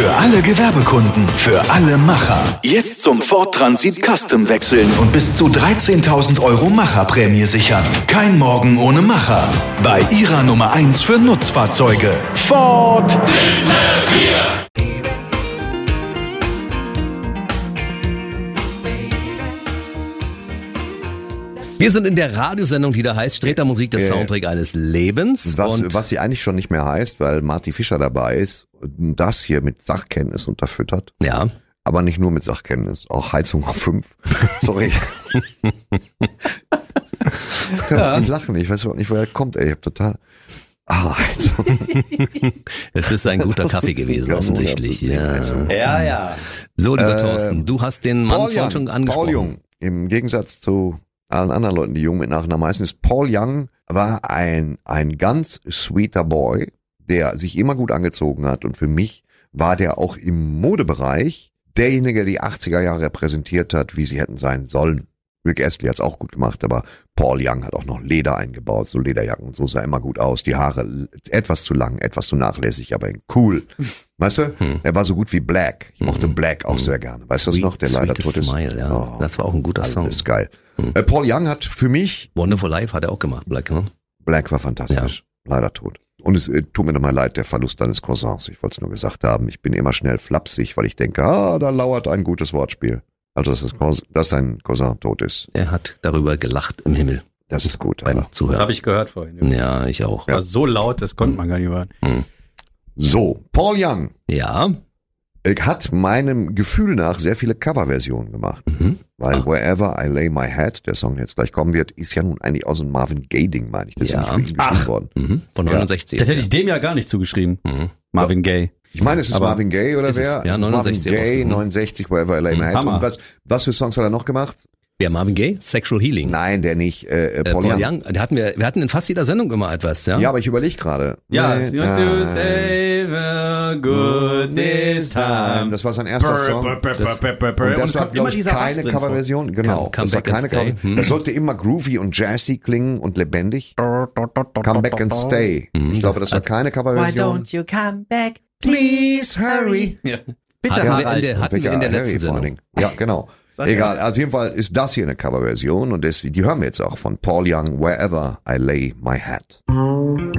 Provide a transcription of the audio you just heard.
Für alle Gewerbekunden, für alle Macher. Jetzt zum Ford Transit Custom wechseln und bis zu 13.000 € Macherprämie sichern. Kein Morgen ohne Macher. Bei Ihrer Nummer 1 für Nutzfahrzeuge. Ford. Wir sind in der Radiosendung, die da heißt Streter Musik, der Soundtrack eines Lebens. Was sie eigentlich schon nicht mehr heißt, weil Marty Fischer dabei ist und das hier mit Sachkenntnis unterfüttert. Ja. Aber nicht nur mit Sachkenntnis, auch Heizung auf 5. Sorry. Ich kann nicht lachen, ich weiß überhaupt nicht, woher er kommt, ey. Ich hab total... Heizung. Es ist ein guter Kaffee gewesen, offensichtlich. Ja. So, lieber Thorsten, du hast den Mann vorhin schon angesprochen. Paul Young, im Gegensatz zu allen anderen Leuten, die jung mit Nachnamen heißen, ist Paul Young, war ein ganz sweeter Boy, der sich immer gut angezogen hat, und für mich war der auch im Modebereich derjenige, der die 80er Jahre repräsentiert hat, wie sie hätten sein sollen. Rick Astley hat's auch gut gemacht, aber Paul Young hat auch noch Leder eingebaut, so Lederjacken und so, sah immer gut aus. Die Haare etwas zu lang, etwas zu nachlässig, aber cool. Weißt du? Er war so gut wie Black. Ich mochte Black auch sehr gerne. Weißt du das noch? Der leider tot ist. Smile, ja. Oh, das war auch ein guter Song. Das ist geil. Paul Young hat für mich... Wonderful Life hat er auch gemacht, Black, ne? Black war fantastisch. Ja. Leider tot. Und es tut mir nochmal leid, der Verlust deines Cousins. Ich wollte es nur gesagt haben. Ich bin immer schnell flapsig, weil ich denke, da lauert ein gutes Wortspiel. Also, dass dein Cousin tot ist. Er hat darüber gelacht im Himmel. Das ist gut. Beim Zuhören. Das habe ich gehört vorhin. Ja, ich auch. War so laut, das konnte man gar nicht hören. So, Paul Young. Ja. Hat meinem Gefühl nach sehr viele Coverversionen gemacht. Weil Wherever I Lay My Head, der Song, der jetzt gleich kommen wird, ist ja nun eigentlich aus einem Marvin Gaye-Ding, meine ich. Das ist ja nicht für ihn geschrieben worden. Von 69. Das hätte ich dem ja gar nicht zugeschrieben. Marvin Gaye. Ich meine, es ist Marvin Gaye oder wer? Ja, 69. Marvin Gaye, 69, Wherever I Lay My Head. Hammer. Und was für Songs hat er noch gemacht? Ja, Marvin Gaye, Sexual Healing. Nein, der nicht. Paul Young. Wir hatten in fast jeder Sendung immer etwas, ja? Ja, aber ich überlege gerade. Ja, you want to save a good this time. Das war sein erster Song. Und das war, glaube ich, keine Coverversion. Genau. Come Das war Back and keine Stay. Cover. Das sollte immer groovy und jazzy klingen und lebendig. Come Back and Stay. Ich glaube, das war keine Coverversion. Why don't you come back? Please hurry. Bitte, Hatten wir in der letzten Sendung. Ja, genau. Egal, also auf jeden Fall ist das hier eine Coverversion und die hören wir jetzt auch von Paul Young, Wherever I Lay My Head.